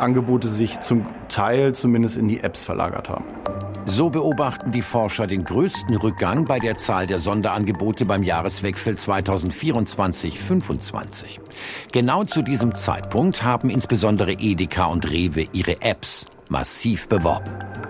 Angebote sich zum Teil zumindest in die Apps verlagert haben. So beobachten die Forscher den größten Rückgang bei der Zahl der Sonderangebote beim Jahreswechsel 2024/25. Genau zu diesem Zeitpunkt haben insbesondere Edeka und Rewe ihre Apps massiv beworben.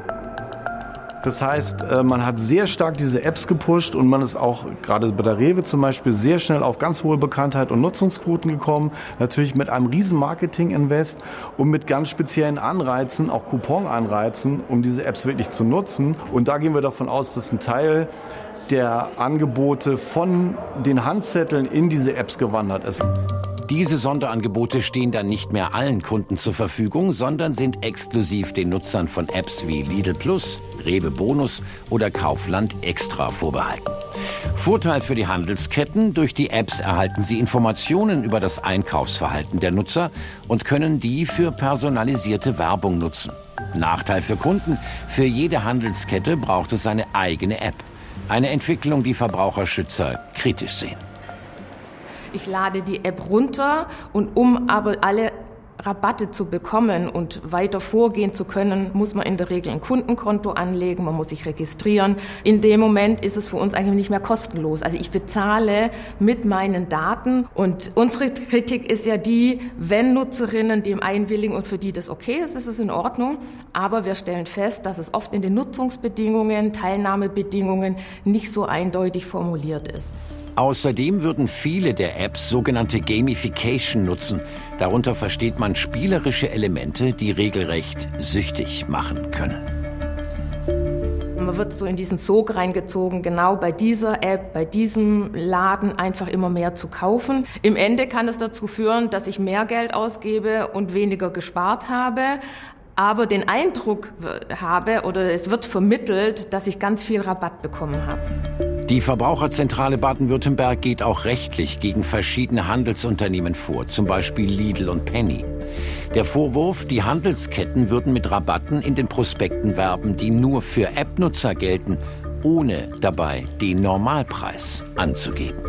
Das heißt, man hat sehr stark diese Apps gepusht und man ist auch gerade bei der Rewe zum Beispiel sehr schnell auf ganz hohe Bekanntheit und Nutzungsquoten gekommen. Natürlich mit einem riesen Marketing-Invest und mit ganz speziellen Anreizen, auch Coupon-Anreizen, um diese Apps wirklich zu nutzen. Und da gehen wir davon aus, dass ein Teil der Angebote von den Handzetteln in diese Apps gewandert ist. Diese Sonderangebote stehen dann nicht mehr allen Kunden zur Verfügung, sondern sind exklusiv den Nutzern von Apps wie Lidl Plus, Rewe Bonus oder Kaufland Extra vorbehalten. Vorteil für die Handelsketten: durch die Apps erhalten sie Informationen über das Einkaufsverhalten der Nutzer und können die für personalisierte Werbung nutzen. Nachteil für Kunden: für jede Handelskette braucht es eine eigene App. Eine Entwicklung, die Verbraucherschützer kritisch sehen. Ich lade die App runter und um aber alle Rabatte zu bekommen und weiter vorgehen zu können, muss man in der Regel ein Kundenkonto anlegen, man muss sich registrieren. In dem Moment ist es für uns eigentlich nicht mehr kostenlos. Also ich bezahle mit meinen Daten und unsere Kritik ist ja die, wenn Nutzerinnen dem einwilligen und für die das okay ist, ist es in Ordnung. Aber wir stellen fest, dass es oft in den Nutzungsbedingungen, Teilnahmebedingungen nicht so eindeutig formuliert ist. Außerdem würden viele der Apps sogenannte Gamification nutzen. Darunter versteht man spielerische Elemente, die regelrecht süchtig machen können. Man wird so in diesen Sog reingezogen, genau bei dieser App, bei diesem Laden einfach immer mehr zu kaufen. Im Ende kann es dazu führen, dass ich mehr Geld ausgebe und weniger gespart habe, aber den Eindruck habe oder es wird vermittelt, dass ich ganz viel Rabatt bekommen habe. Die Verbraucherzentrale Baden-Württemberg geht auch rechtlich gegen verschiedene Handelsunternehmen vor, zum Beispiel Lidl und Penny. Der Vorwurf, die Handelsketten würden mit Rabatten in den Prospekten werben, die nur für App-Nutzer gelten, ohne dabei den Normalpreis anzugeben.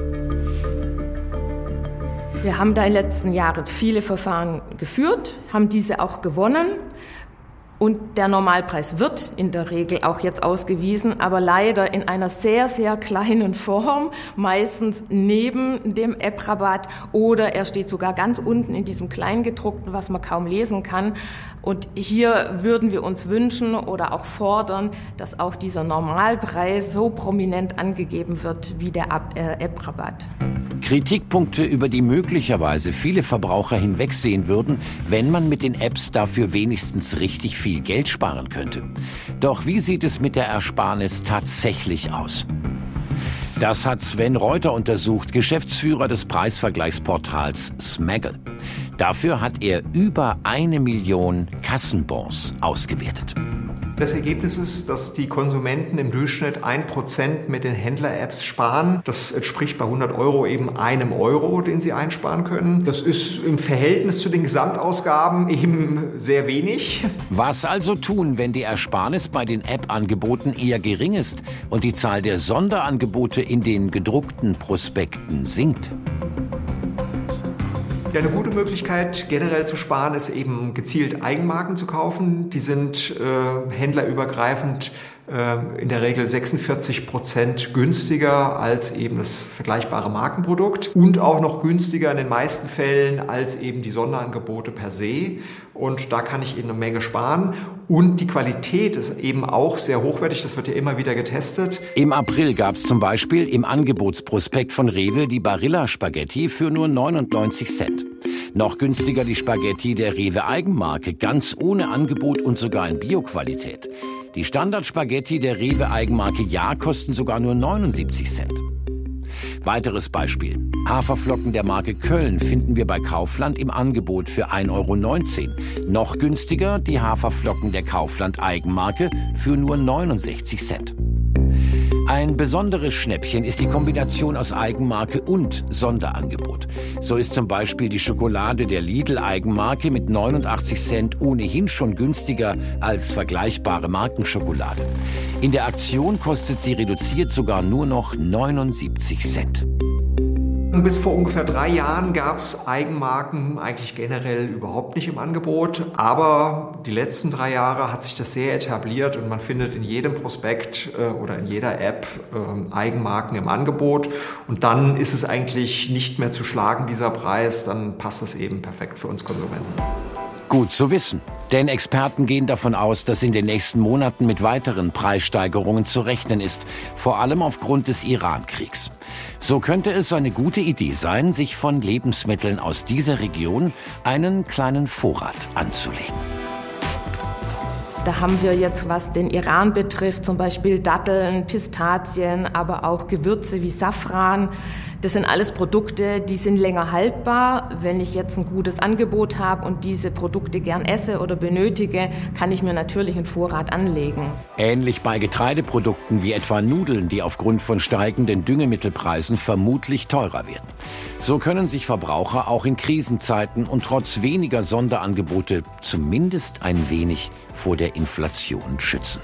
Wir haben da in den letzten Jahren viele Verfahren geführt, haben diese auch gewonnen. Und der Normalpreis wird in der Regel auch jetzt ausgewiesen, aber leider in einer sehr, sehr kleinen Form, meistens neben dem App-Rabatt oder er steht sogar ganz unten in diesem Kleingedruckten, was man kaum lesen kann. Und hier würden wir uns wünschen oder auch fordern, dass auch dieser Normalpreis so prominent angegeben wird wie der App-Rabatt. Kritikpunkte, über die möglicherweise viele Verbraucher hinwegsehen würden, wenn man mit den Apps dafür wenigstens richtig viel Geld sparen könnte. Doch wie sieht es mit der Ersparnis tatsächlich aus? Das hat Sven Reuter untersucht, Geschäftsführer des Preisvergleichsportals Smaggle. Dafür hat er über 1 Million Kassenbons ausgewertet. Das Ergebnis ist, dass die Konsumenten im Durchschnitt 1% mit den Händler-Apps sparen. Das entspricht bei 100 € eben €1, den sie einsparen können. Das ist im Verhältnis zu den Gesamtausgaben eben sehr wenig. Was also tun, wenn die Ersparnis bei den App-Angeboten eher gering ist und die Zahl der Sonderangebote in den gedruckten Prospekten sinkt? Ja, eine gute Möglichkeit generell zu sparen ist eben gezielt Eigenmarken zu kaufen. Die sind händlerübergreifend in der Regel 46% günstiger als eben das vergleichbare Markenprodukt und auch noch günstiger in den meisten Fällen als eben die Sonderangebote per se. Und da kann ich eben eine Menge sparen. Und die Qualität ist eben auch sehr hochwertig. Das wird ja immer wieder getestet. Im April gab es zum Beispiel im Angebotsprospekt von Rewe die Barilla Spaghetti für nur 99 Cent. Noch günstiger die Spaghetti der Rewe Eigenmarke, ganz ohne Angebot und sogar in Bioqualität. Die Standardspaghetti der Rewe Eigenmarke Ja kosten sogar nur 79 Cent. Weiteres Beispiel. Haferflocken der Marke Köln finden wir bei Kaufland im Angebot für 1,19 €. Noch günstiger die Haferflocken der Kaufland Eigenmarke für nur 69 Cent. Ein besonderes Schnäppchen ist die Kombination aus Eigenmarke und Sonderangebot. So ist zum Beispiel die Schokolade der Lidl-Eigenmarke mit 89 Cent ohnehin schon günstiger als vergleichbare Markenschokolade. In der Aktion kostet sie reduziert sogar nur noch 79 Cent. Bis vor ungefähr 3 Jahren gab es Eigenmarken eigentlich generell überhaupt nicht im Angebot. Aber die letzten 3 Jahre hat sich das sehr etabliert und man findet in jedem Prospekt oder in jeder App Eigenmarken im Angebot. Und dann ist es eigentlich nicht mehr zu schlagen, dieser Preis. Dann passt das eben perfekt für uns Konsumenten. Gut zu wissen. Denn Experten gehen davon aus, dass in den nächsten Monaten mit weiteren Preissteigerungen zu rechnen ist, vor allem aufgrund des Iran-Kriegs. So könnte es eine gute Idee sein, sich von Lebensmitteln aus dieser Region einen kleinen Vorrat anzulegen. Da haben wir jetzt, was den Iran betrifft, zum Beispiel Datteln, Pistazien, aber auch Gewürze wie Safran. Das sind alles Produkte, die sind länger haltbar. Wenn ich jetzt ein gutes Angebot habe und diese Produkte gern esse oder benötige, kann ich mir natürlich einen Vorrat anlegen. Ähnlich bei Getreideprodukten wie etwa Nudeln, die aufgrund von steigenden Düngemittelpreisen vermutlich teurer werden. So können sich Verbraucher auch in Krisenzeiten und trotz weniger Sonderangebote zumindest ein wenig vor der Inflation schützen.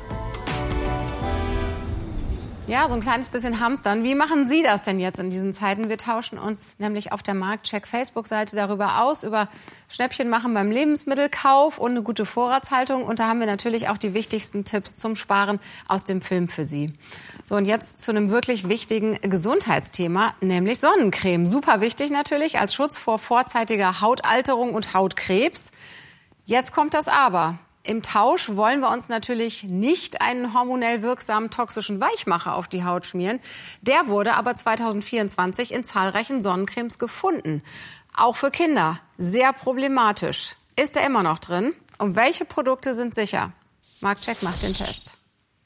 Ja, so ein kleines bisschen hamstern. Wie machen Sie das denn jetzt in diesen Zeiten? Wir tauschen uns nämlich auf der Marktcheck Facebook-Seite darüber aus, über Schnäppchen machen beim Lebensmittelkauf und eine gute Vorratshaltung. Und da haben wir natürlich auch die wichtigsten Tipps zum Sparen aus dem Film für Sie. So, und jetzt zu einem wirklich wichtigen Gesundheitsthema, nämlich Sonnencreme. Super wichtig natürlich als Schutz vor vorzeitiger Hautalterung und Hautkrebs. Jetzt kommt das Aber. Im Tausch wollen wir uns natürlich nicht einen hormonell wirksamen toxischen Weichmacher auf die Haut schmieren. Der wurde aber 2024 in zahlreichen Sonnencremes gefunden. Auch für Kinder sehr problematisch. Ist er immer noch drin? Und welche Produkte sind sicher? Marktcheck macht den Test.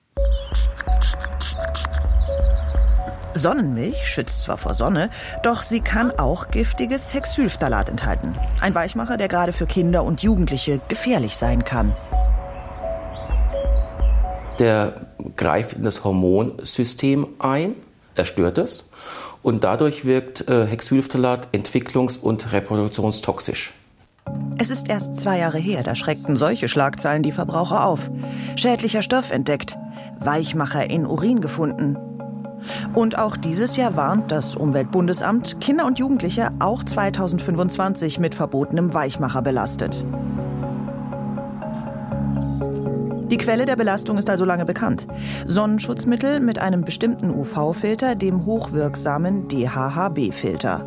Sonnenmilch schützt zwar vor Sonne, doch sie kann auch giftiges Hexylphthalat enthalten. Ein Weichmacher, der gerade für Kinder und Jugendliche gefährlich sein kann. Der greift in das Hormonsystem ein, er stört es und dadurch wirkt Hexylphthalat entwicklungs- und reproduktionstoxisch. Es ist erst 2 Jahre her, da schreckten solche Schlagzeilen die Verbraucher auf. Schädlicher Stoff entdeckt, Weichmacher in Urin gefunden. Und auch dieses Jahr warnt das Umweltbundesamt, Kinder und Jugendliche auch 2025 mit verbotenem Weichmacher belastet. Die Quelle der Belastung ist also lange bekannt. Sonnenschutzmittel mit einem bestimmten UV-Filter, dem hochwirksamen DHHB-Filter.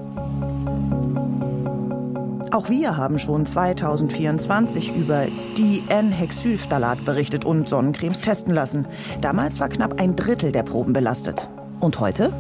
Auch wir haben schon 2024 über Di-N-Hexylphthalat berichtet und Sonnencremes testen lassen. Damals war knapp 1/3 der Proben belastet. Und heute?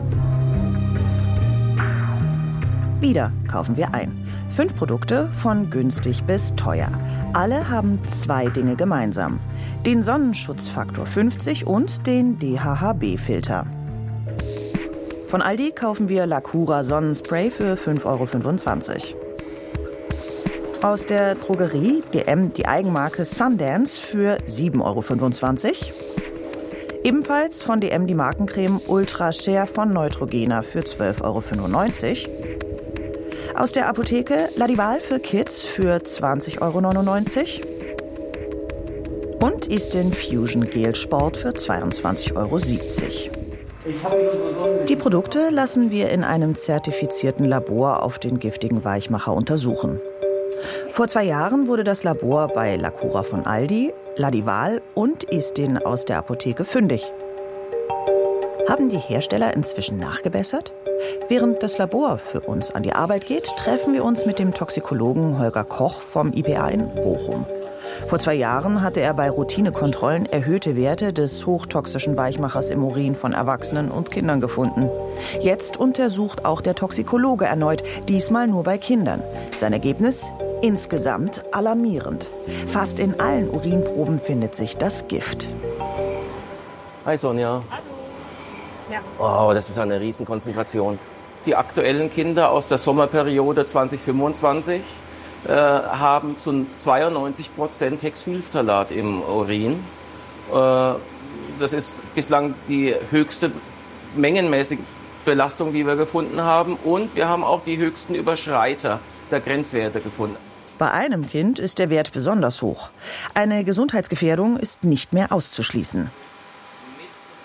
Wieder kaufen wir ein. 5 Produkte von günstig bis teuer. Alle haben 2 Dinge gemeinsam. Den Sonnenschutzfaktor 50 und den DHHB-Filter. Von Aldi kaufen wir Lacura Sonnenspray für 5,25 €. Aus der Drogerie DM die Eigenmarke Sundance für 7,25 €. Ebenfalls von DM die Markencreme Ultra Share von Neutrogena für 12,95 €. Aus der Apotheke Ladival für Kids für 20,99 € und Eastin Fusion Gel Sport für 22,70 €. Die Produkte lassen wir in einem zertifizierten Labor auf den giftigen Weichmacher untersuchen. Vor 2 Jahren wurde das Labor bei Lacura von Aldi, Ladival und Eastin aus der Apotheke fündig. Haben die Hersteller inzwischen nachgebessert? Während das Labor für uns an die Arbeit geht, treffen wir uns mit dem Toxikologen Holger Koch vom IPA in Bochum. Vor 2 Jahren hatte er bei Routinekontrollen erhöhte Werte des hochtoxischen Weichmachers im Urin von Erwachsenen und Kindern gefunden. Jetzt untersucht auch der Toxikologe erneut, diesmal nur bei Kindern. Sein Ergebnis? Insgesamt alarmierend. Fast in allen Urinproben findet sich das Gift. Hi Sonja. Hallo. Ja. Oh, das ist eine Riesenkonzentration. Die aktuellen Kinder aus der Sommerperiode 2025 haben zu 92% Hexylphthalat im Urin. Das ist bislang die höchste mengenmäßige Belastung, die wir gefunden haben. Und wir haben auch die höchsten Überschreiter der Grenzwerte gefunden. Bei einem Kind ist der Wert besonders hoch. Eine Gesundheitsgefährdung ist nicht mehr auszuschließen.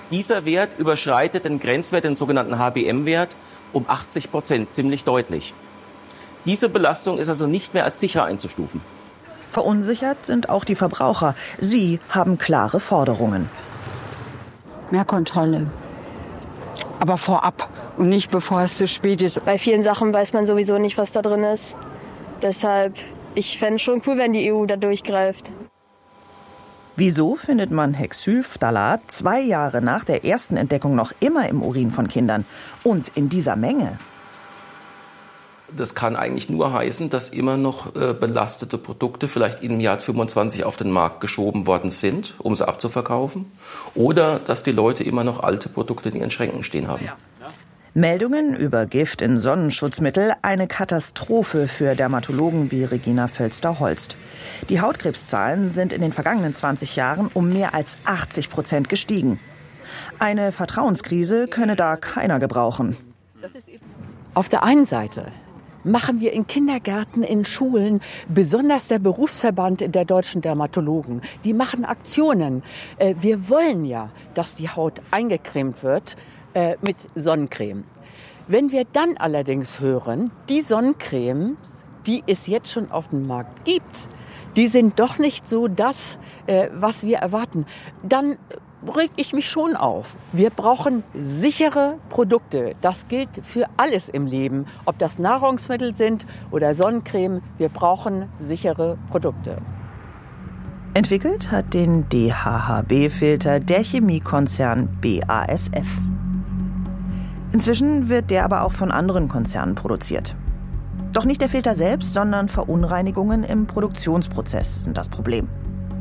Dieser Wert überschreitet den Grenzwert, den sogenannten HBM-Wert, um 80%, ziemlich deutlich. Diese Belastung ist also nicht mehr als sicher einzustufen. Verunsichert sind auch die Verbraucher. Sie haben klare Forderungen. Mehr Kontrolle. Aber vorab und nicht bevor es zu spät ist. Bei vielen Sachen weiß man sowieso nicht, was da drin ist. Deshalb, ich fände es schon cool, wenn die EU da durchgreift. Wieso findet man Hexylphthalat 2 Jahre nach der ersten Entdeckung noch immer im Urin von Kindern und in dieser Menge? Das kann eigentlich nur heißen, dass immer noch belastete Produkte vielleicht im Jahr 25 auf den Markt geschoben worden sind, um sie abzuverkaufen. Oder dass die Leute immer noch alte Produkte in ihren Schränken stehen haben. Meldungen über Gift in Sonnenschutzmittel, eine Katastrophe für Dermatologen wie Regina Völster-Holst. Die Hautkrebszahlen sind in den vergangenen 20 Jahren um mehr als 80% gestiegen. Eine Vertrauenskrise könne da keiner gebrauchen. Auf der einen Seite machen wir in Kindergärten, in Schulen, besonders der Berufsverband der deutschen Dermatologen, die machen Aktionen. Wir wollen ja, dass die Haut eingecremt wird mit Sonnencreme. Wenn wir dann allerdings hören, die Sonnencremes, die es jetzt schon auf dem Markt gibt, die sind doch nicht so das, was wir erwarten, dann reg ich mich schon auf. Wir brauchen sichere Produkte. Das gilt für alles im Leben, ob das Nahrungsmittel sind oder Sonnencreme. Wir brauchen sichere Produkte. Entwickelt hat den DHHB-Filter der Chemiekonzern BASF. Inzwischen wird der aber auch von anderen Konzernen produziert. Doch nicht der Filter selbst, sondern Verunreinigungen im Produktionsprozess sind das Problem.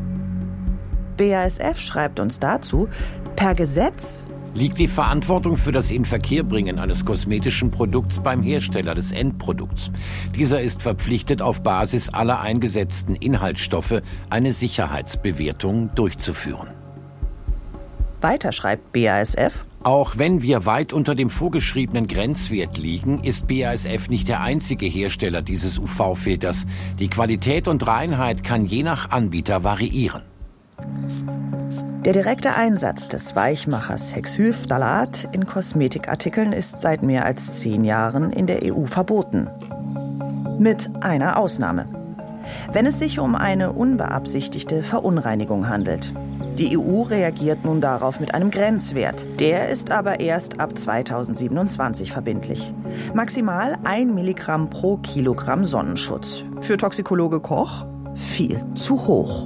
BASF schreibt uns dazu, per Gesetz liegt die Verantwortung für das Inverkehrbringen eines kosmetischen Produkts beim Hersteller des Endprodukts. Dieser ist verpflichtet, auf Basis aller eingesetzten Inhaltsstoffe eine Sicherheitsbewertung durchzuführen. Weiter schreibt BASF: Auch wenn wir weit unter dem vorgeschriebenen Grenzwert liegen, ist BASF nicht der einzige Hersteller dieses UV-Filters. Die Qualität und Reinheit kann je nach Anbieter variieren. Der direkte Einsatz des Weichmachers Hexylphthalat in Kosmetikartikeln ist seit mehr als 10 Jahren in der EU verboten. Mit einer Ausnahme. Wenn es sich um eine unbeabsichtigte Verunreinigung handelt. Die EU reagiert nun darauf mit einem Grenzwert. Der ist aber erst ab 2027 verbindlich. Maximal 1 Milligramm pro Kilogramm Sonnenschutz. Für Toxikologe Koch viel zu hoch.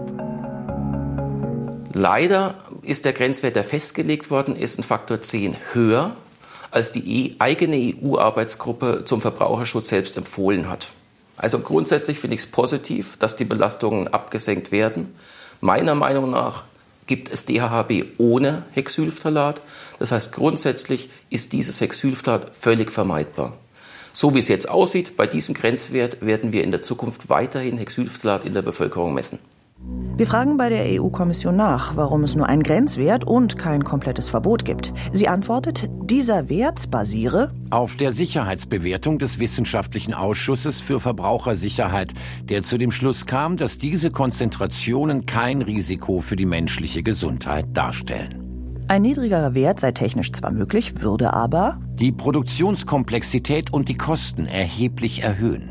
Leider ist der Grenzwert, der festgelegt worden ist, ein Faktor 10 höher, als die eigene EU-Arbeitsgruppe zum Verbraucherschutz selbst empfohlen hat. Also grundsätzlich finde ich es positiv, dass die Belastungen abgesenkt werden. Meiner Meinung nach gibt es DHHB ohne Hexylphthalat. Das heißt, grundsätzlich ist dieses Hexylphthalat völlig vermeidbar. So wie es jetzt aussieht, bei diesem Grenzwert werden wir in der Zukunft weiterhin Hexylphthalat in der Bevölkerung messen. Wir fragen bei der EU-Kommission nach, warum es nur einen Grenzwert und kein komplettes Verbot gibt. Sie antwortet, dieser Wert basiere auf der Sicherheitsbewertung des Wissenschaftlichen Ausschusses für Verbrauchersicherheit, der zu dem Schluss kam, dass diese Konzentrationen kein Risiko für die menschliche Gesundheit darstellen. Ein niedrigerer Wert sei technisch zwar möglich, würde aber die Produktionskomplexität und die Kosten erheblich erhöhen.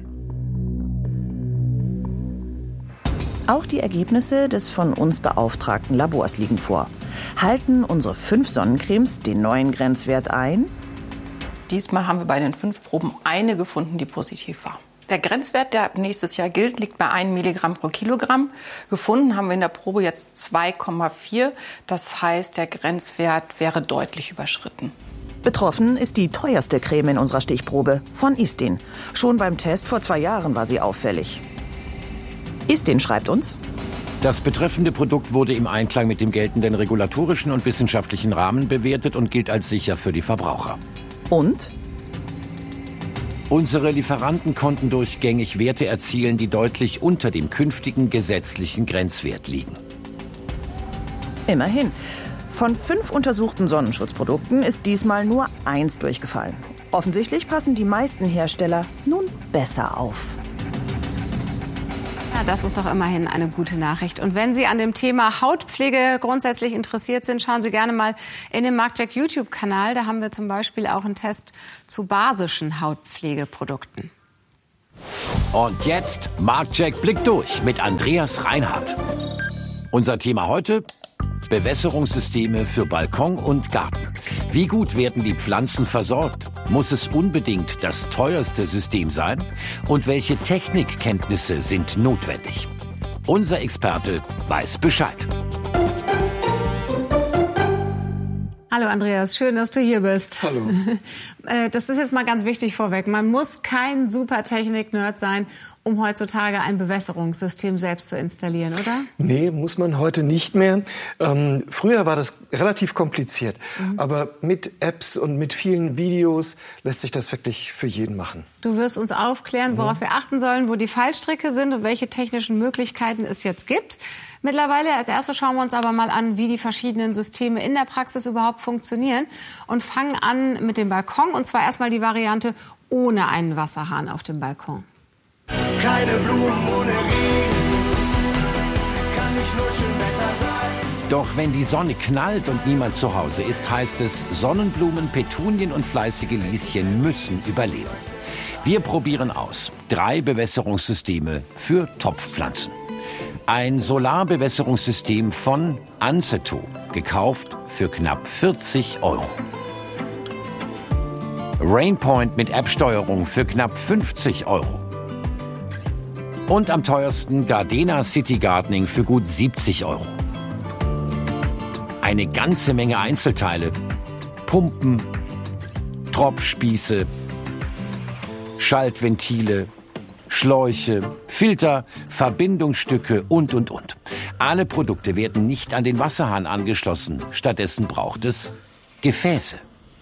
Auch die Ergebnisse des von uns beauftragten Labors liegen vor. Halten unsere 5 Sonnencremes den neuen Grenzwert ein? Diesmal haben wir bei den 5 Proben eine gefunden, die positiv war. Der Grenzwert, der ab nächstes Jahr gilt, liegt bei 1 Milligramm pro Kilogramm. Gefunden haben wir in der Probe jetzt 2,4. Das heißt, der Grenzwert wäre deutlich überschritten. Betroffen ist die teuerste Creme in unserer Stichprobe, von Istin. Schon beim Test vor 2 Jahren war sie auffällig. Istin schreibt uns: Das betreffende Produkt wurde im Einklang mit dem geltenden regulatorischen und wissenschaftlichen Rahmen bewertet und gilt als sicher für die Verbraucher. Und? Unsere Lieferanten konnten durchgängig Werte erzielen, die deutlich unter dem künftigen gesetzlichen Grenzwert liegen. Immerhin. Von 5 untersuchten Sonnenschutzprodukten ist diesmal nur 1 durchgefallen. Offensichtlich passen die meisten Hersteller nun besser auf. Na, das ist doch immerhin eine gute Nachricht. Und wenn Sie an dem Thema Hautpflege grundsätzlich interessiert sind, schauen Sie gerne mal in den Marktcheck YouTube-Kanal. Da haben wir zum Beispiel auch einen Test zu basischen Hautpflegeprodukten. Und jetzt Marktcheck Blick durch mit Andreas Reinhardt. Unser Thema heute: Bewässerungssysteme für Balkon und Garten. Wie gut werden die Pflanzen versorgt? Muss es unbedingt das teuerste System sein? Und welche Technikkenntnisse sind notwendig? Unser Experte weiß Bescheid. Hallo Andreas, schön, dass du hier bist. Hallo. Das ist jetzt mal ganz wichtig vorweg. Man muss kein super Technik-Nerd sein, um heutzutage ein Bewässerungssystem selbst zu installieren, oder? Nee, muss man heute nicht mehr. Früher war das relativ kompliziert. Aber mit Apps und mit vielen Videos lässt sich das wirklich für jeden machen. Du wirst uns aufklären, worauf wir achten sollen, wo die Fallstricke sind und welche technischen Möglichkeiten es jetzt gibt. Mittlerweile als erstes schauen wir uns aber mal an, wie die verschiedenen Systeme in der Praxis überhaupt funktionieren und fangen an mit dem Balkon, und zwar erstmal die Variante ohne einen Wasserhahn auf dem Balkon. Keine Blumen ohne Regen, kann nicht nur schön Wetter sein. Doch wenn die Sonne knallt und niemand zu Hause ist, heißt es, Sonnenblumen, Petunien und fleißige Lieschen müssen überleben. Wir probieren aus 3 Bewässerungssysteme für Topfpflanzen. Ein Solarbewässerungssystem von Anceto, gekauft für knapp 40 €. Rainpoint mit App-Steuerung für knapp 50 €. Und am teuersten Gardena City Gardening für gut 70 €. Eine ganze Menge Einzelteile, Pumpen, Tropfspieße, Schaltventile, Schläuche, Filter, Verbindungsstücke und. Alle Produkte werden nicht an den Wasserhahn angeschlossen. Stattdessen braucht es Gefäße.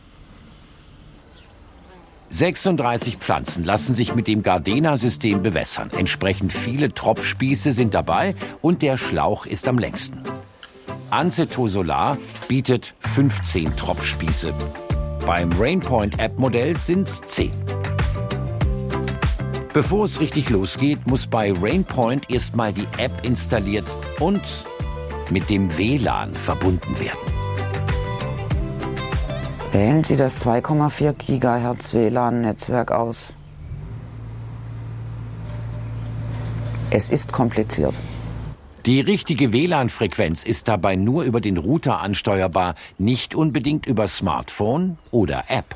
36 Pflanzen lassen sich mit dem Gardena-System bewässern. Entsprechend viele Tropfspieße sind dabei und der Schlauch ist am längsten. Anceto Solar bietet 15 Tropfspieße. Beim Rainpoint App-Modell sind's 10. Bevor es richtig losgeht, muss bei Rainpoint erstmal die App installiert und mit dem WLAN verbunden werden. Wählen Sie das 2,4 GHz WLAN-Netzwerk aus. Es ist kompliziert. Die richtige WLAN-Frequenz ist dabei nur über den Router ansteuerbar, nicht unbedingt über Smartphone oder App.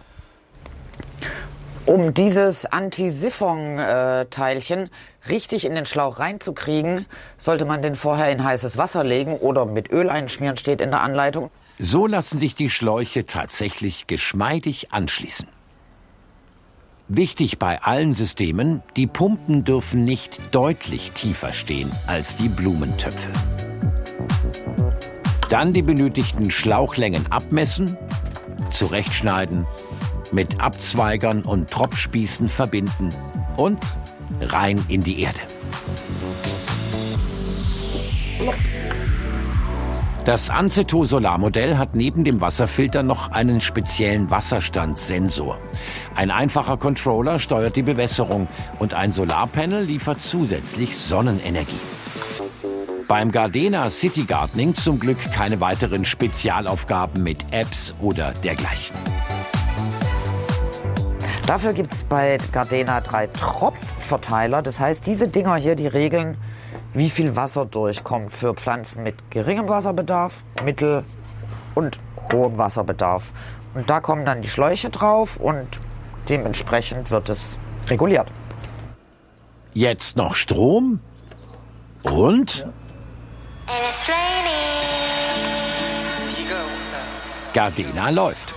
Um dieses Anti-Siphon-Teilchen richtig in den Schlauch reinzukriegen, sollte man den vorher in heißes Wasser legen oder mit Öl einschmieren, steht in der Anleitung. So lassen sich die Schläuche tatsächlich geschmeidig anschließen. Wichtig bei allen Systemen, die Pumpen dürfen nicht deutlich tiefer stehen als die Blumentöpfe. Dann die benötigten Schlauchlängen abmessen, zurechtschneiden, mit Abzweigern und Tropfspießen verbinden und rein in die Erde. Das Anceto Solarmodell hat neben dem Wasserfilter noch einen speziellen Wasserstandssensor. Ein einfacher Controller steuert die Bewässerung und ein Solarpanel liefert zusätzlich Sonnenenergie. Beim Gardena City Gardening zum Glück keine weiteren Spezialaufgaben mit Apps oder dergleichen. Dafür gibt es bei Gardena 3 Tropfverteiler. Das heißt, diese Dinger hier, die regeln, wie viel Wasser durchkommt für Pflanzen mit geringem Wasserbedarf, mittel- und hohem Wasserbedarf. Und da kommen dann die Schläuche drauf und dementsprechend wird es reguliert. Jetzt noch Strom und Gardena läuft.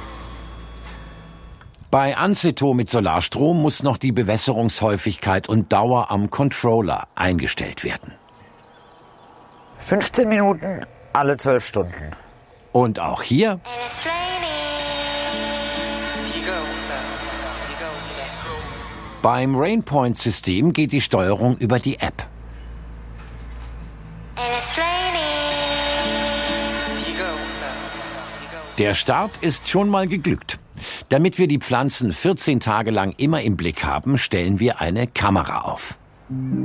Bei Anceto mit Solarstrom muss noch die Bewässerungshäufigkeit und Dauer am Controller eingestellt werden. 15 Minuten alle 12 Stunden. Und auch hier beim Rainpoint-System geht die Steuerung über die App. Der Start ist schon mal geglückt. Damit wir die Pflanzen 14 Tage lang immer im Blick haben, stellen wir eine Kamera auf.